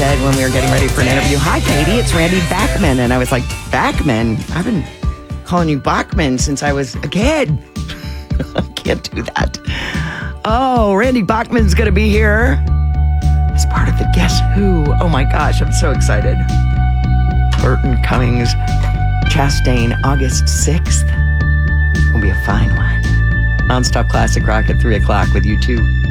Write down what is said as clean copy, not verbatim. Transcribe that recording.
said when we were getting ready for an interview, "Hi, Katie, it's Randy Bachman." And I was like, "Bachman? I've been calling you Bachman since I was a kid." I can't do that. Oh, Randy Bachman's going to be here as part of the Guess Who. Oh my gosh, I'm so excited. Burton Cummings, Chastain, August 6th. Will be a fine one. Nonstop Classic Rock at 3 o'clock with you too.